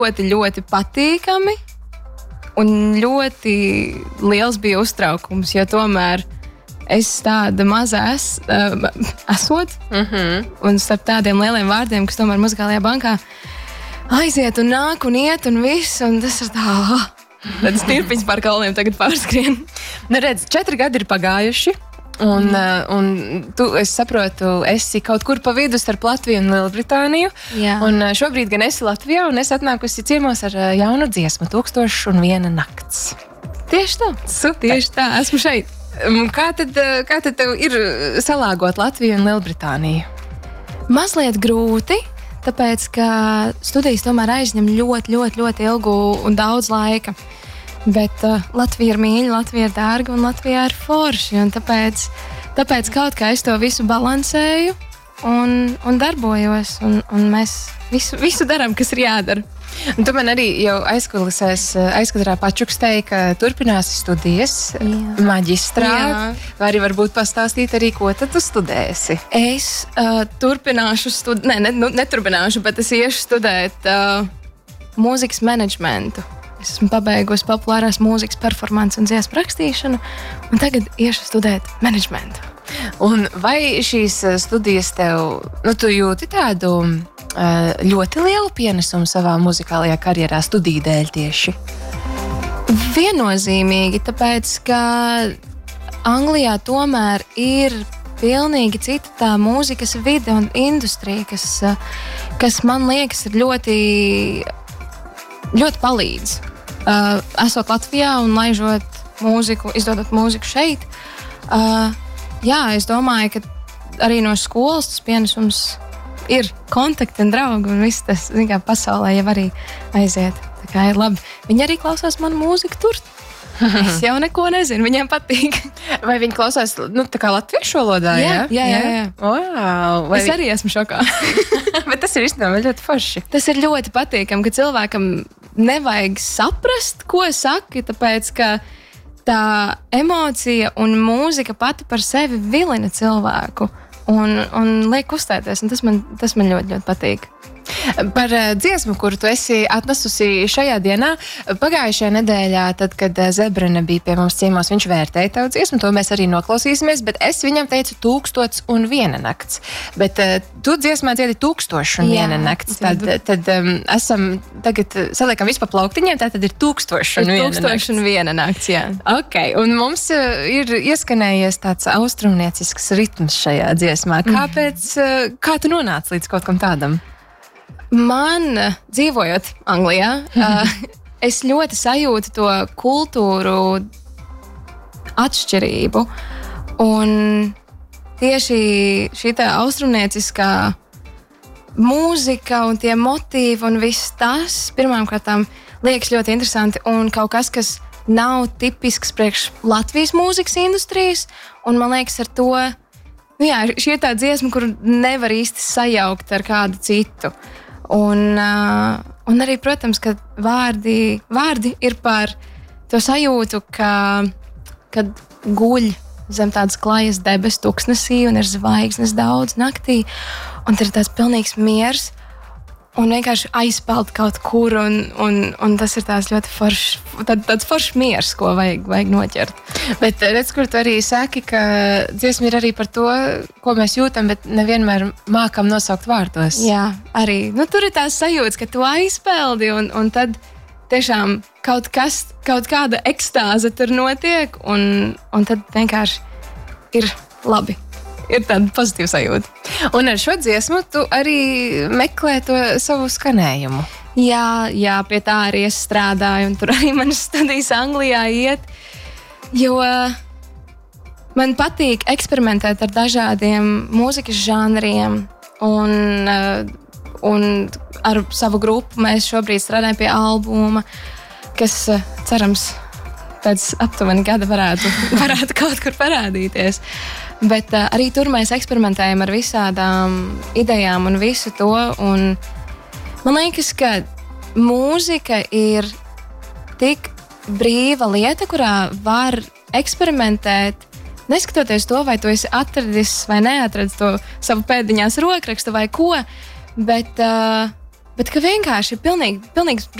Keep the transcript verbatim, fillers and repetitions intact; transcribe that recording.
ļoti, ļoti patīkami un ļoti liels bija uztraukums, jo tomēr es tāda maza es, uh, esot, mm-hmm. un starp tādiem lieliem vārdiem, kas tomēr muzikālajā bankā aiziet un nāk un iet un viss, un tas ir tā, oh, tāds tirpiņš pār kalniem tagad pārskrien. Nu, redz, četri gadi ir pagājuši, un, mm. un tu, es saprotu, esi kaut kur pa vidu starp Latviju un Lielbritāniju, Jā. Un šobrīd gan esi Latvijā, un es atnākusi ciemos ar jaunu dziesmu, Tūkstošs un viena nakts. Tieši tā, Super. Tieši tā, esmu šeit. Kā tad, kā tad tev ir salāgot Latviju un Lielbritāniju? Mazliet grūti, tāpēc, ka studijas tomēr aizņem ļoti, ļoti, ļoti ilgu un daudz laika. Bet uh, Latvija ir mīļa, Latvija ir dārga un Latvijā ir forši. Un tāpēc, tāpēc kaut kā es to visu balansēju un, un darbojos. Un, un mēs visu, visu darām, kas ir jādara. Un tu man arī jau aizkulisēs, aizkadrā pačukstēji, ka turpināsi studijas, Jā. maģistrā. Jā. Vai arī varbūt pastāstīt arī, ko tad tu studēsi? Es uh, turpināšu studēt, ne, ne, nu, neturpināšu, bet es iešu studēt uh, mūzikas menedžmentu. Es esmu pabeigusi populārās mūzikas performances un dziesmu rakstīšanu, un tagad iešu studēt menedžmentu. Un vai šīs studijas tev, nu, tu jūti tādu ļoti lielu pienesumu savā muzikālajā karjerā studiju dēļ tieši? Viennozīmīgi, tāpēc, ka Anglijā tomēr ir pilnīgi cita tā mūzikas vide un industrija, kas, kas man liekas ir ļoti, ļoti palīdz. Uh, esot Latvijā un laižot mūziku, izdodot mūziku šeit, uh, jā, es domāju, ka arī no skolas tas pienesums ir kontakti un draugi, un viss tas, zin kā, pasaulē jau arī aiziet. Tā kā ir labi. Viņi arī klausās manu mūziku tur. Es jau neko nezinu, viņiem patīk. Vai viņi klausās, nu, tā kā latviešu valodā, jā? Jā, jā, jā. jā. Wow, es vi... arī esmu šokā. Bet tas ir īstenībā ļoti forši. Tas ir ļoti patīkami, ka cilvēkam nevajag saprast, ko saki, tāpēc, ka tā emocija un mūzika pati par sevi vilina cilvēku un, un liek uzstāties, un tas man, tas man ļoti, ļoti patīk. Par uh, dziesmu, kuru tu esi atnesusi šajā dienā, pagājušajā nedēļā, tad, kad Zebrene bija pie mums ciemos, viņš vērtēja tavu dziesmu, to mēs arī noklausīsimies, bet es viņam teicu tūkstots un viena nakts. Bet uh, tu dziesmā dziedi tūkstoši un Jā, viena nakts. Tad, tad um, esam tagad saliekam visu pa plauktiņiem, tā tad ir tūkstoši un viena nakts. Tūkstoši un viena nakts, jā. Ok, un mums uh, ir ieskanējies tāds austrumniecisks ritms šajā dziesmā. Kāpēc, uh, kā tu nonāci līdz kaut kam tādam? Man, dzīvojot Anglijā, uh, es ļoti sajūtu to kultūru atšķirību. Un tieši šī tā austrumnieciskā mūzika un tie motīvi un viss tas, pirmkārtām, liekas ļoti interesanti un kaut kas, kas nav tipisks priekš Latvijas mūzikas industrijas. Un man liekas ar to, nu jā, šī ir tā dziesma, kuru nevar īsti sajaukt ar kādu citu. Un, uh, un arī, protams, ka vārdi, vārdi ir par to sajūtu, ka, kad guļ zem tādas klajas debes tuksnesī un ir zvaigznes daudz naktī, un tad ir tāds pilnīgs miers, un vienkārši aizpeld kaut kur, un, un, un tas ir tāds ļoti foršs, tā, tāds foršs miers, ko vajag, vajag noķert. Bet redz, kur tu arī saki, ka dziesma ir arī par to, ko mēs jūtam, bet nevienmēr mākam nosaukt vārdos. Jā, arī. Nu, tur ir tās sajūtas, ka tu aizpeldi, un, un tad tiešām kaut kas, kaut kāda ekstāze tur notiek, un, un tad vienkārši ir labi. Ir tāda pozitīva sajūta. Un ar šo dziesmu tu arī meklē to savu skanējumu. Jā, jā, pie tā arī es strādāju, un tur arī manas studijas Anglijā iet, jo man patīk eksperimentēt ar dažādiem mūzikas žanriem, un, un ar savu grupu mēs šobrīd strādājam pie albuma, kas, cerams, pēc aptuveni gada varētu, varētu kaut kur parādīties. Bet uh, arī tur mēs eksperimentējam ar visādām idejām un visu to. Un man liekas, ka mūzika ir tik brīva lieta, kurā var eksperimentēt, neskatoties to, vai tu esi atradis vai neatradis to savu pēdiņās rokrakstu vai ko. Bet uh, bet ka vienkārši pilnīgi, pilnīgs